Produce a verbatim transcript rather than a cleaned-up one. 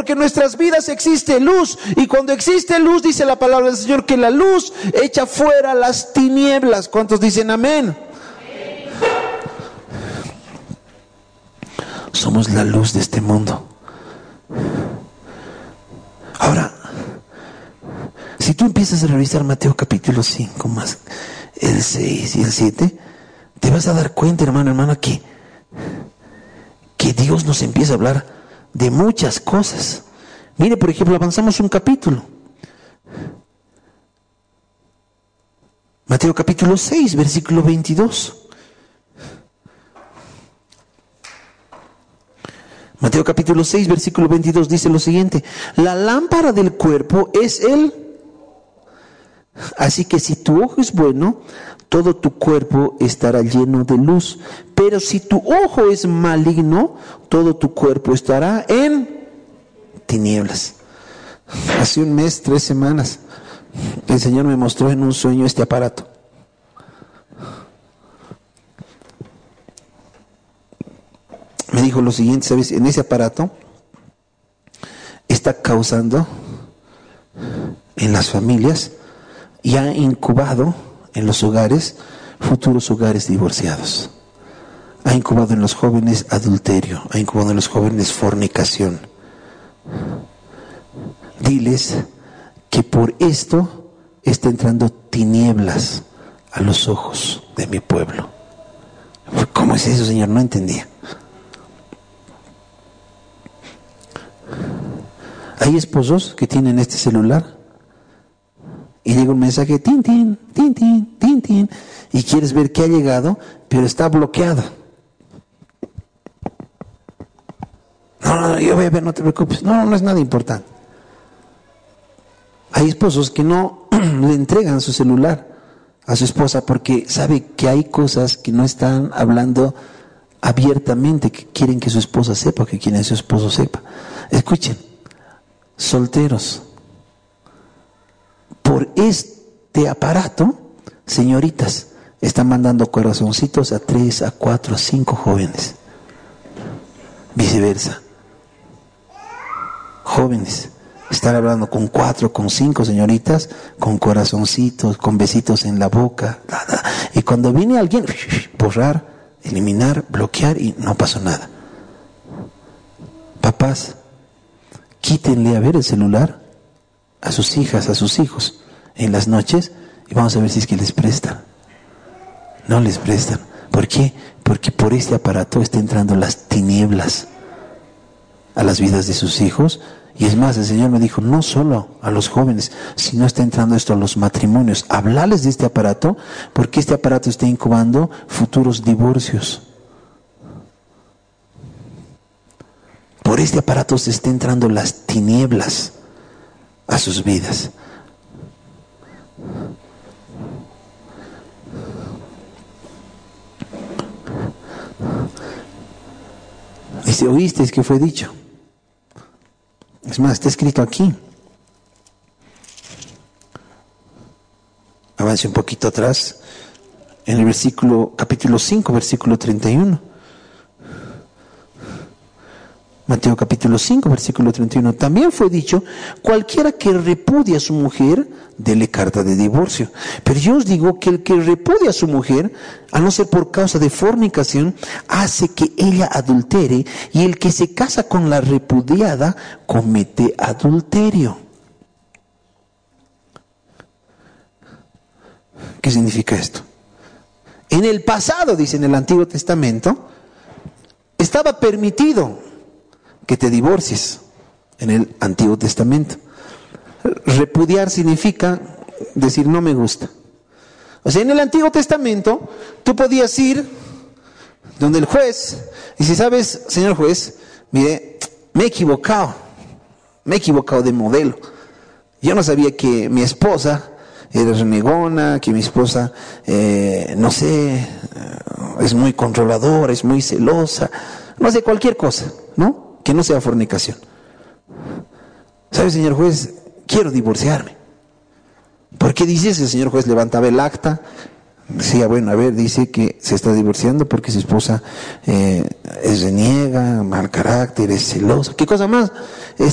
Porque en nuestras vidas existe luz. Y cuando existe luz, dice la palabra del Señor, que la luz echa fuera las tinieblas. ¿Cuántos dicen amén? Somos la luz de este mundo. Ahora, si tú empiezas a revisar Mateo capítulo cinco más el seis y el siete, te vas a dar cuenta, hermano, hermana, que, que Dios nos empieza a hablar de muchas cosas. Mire, por ejemplo, avanzamos un capítulo. Mateo capítulo seis, versículo veintidós. Mateo capítulo seis, versículo veintidós dice lo siguiente: la lámpara del cuerpo es el... Así que si tu ojo es bueno, todo tu cuerpo estará lleno de luz. Pero si tu ojo es maligno, todo tu cuerpo estará en tinieblas. Hace un mes, tres semanas, el Señor me mostró en un sueño este aparato. Me dijo lo siguiente, ¿sabes? En ese aparato está causando en las familias y ha incubado en los hogares, futuros hogares divorciados. Ha incubado en los jóvenes adulterio, ha incubado en los jóvenes fornicación. Diles que por esto está entrando tinieblas a los ojos de mi pueblo. ¿Cómo es eso, Señor? No entendía. Hay esposos que tienen este celular y llega un mensaje, tin, tin, tin, tin, tin, tin, y quieres ver que ha llegado, pero está bloqueado. No, no, yo voy a ver, no te preocupes. No, no es nada importante. Hay esposos que no le entregan su celular a su esposa porque sabe que hay cosas que no están hablando abiertamente, que quieren que su esposa sepa, que quieren que su esposo sepa. Escuchen, solteros, por este aparato, señoritas, están mandando corazoncitos a tres, a cuatro, a cinco jóvenes. Viceversa. Jóvenes están hablando con cuatro, con cinco señoritas, con corazoncitos, con besitos en la boca. Y cuando viene alguien, borrar, eliminar, bloquear y no pasó nada. Papás, quítenle a ver el celular a sus hijas, a sus hijos en las noches y vamos a ver si es que les prestan. No les prestan. ¿Por qué? Porque por este aparato está entrando las tinieblas a las vidas de sus hijos. Y es más, el Señor me dijo, no solo a los jóvenes, sino está entrando esto a los matrimonios. Hablarles de este aparato, porque este aparato está incubando futuros divorcios. Por este aparato se está entrando las tinieblas a sus vidas. Dice, ¿oísteis que fue dicho? Es más, está escrito aquí. Avance un poquito atrás, en el versículo, capítulo cinco, versículo treinta y uno. Mateo capítulo cinco, versículo treinta y uno. También fue dicho, cualquiera que repudia a su mujer, dele carta de divorcio. Pero yo os digo que el que repudia a su mujer, a no ser por causa de fornicación, hace que ella adultere, y el que se casa con la repudiada, comete adulterio. ¿Qué significa esto? En el pasado, dice en el Antiguo Testamento, estaba permitido que te divorcies en el Antiguo Testamento. Repudiar significa decir no me gusta. O sea, en el Antiguo Testamento tú podías ir donde el juez y si sabes, señor juez, mire, me he equivocado, me he equivocado de modelo. Yo no sabía que mi esposa era renegona, que mi esposa, eh, no sé, es muy controladora, es muy celosa, no sé, cualquier cosa, ¿no? Que no sea fornicación. ¿Sabe, señor juez? Quiero divorciarme. ¿Por qué dices? El señor juez levantaba el acta. Decía, bueno, a ver, dice que se está divorciando porque su esposa eh, es reniega, mal carácter, es celosa. ¿Qué cosa más?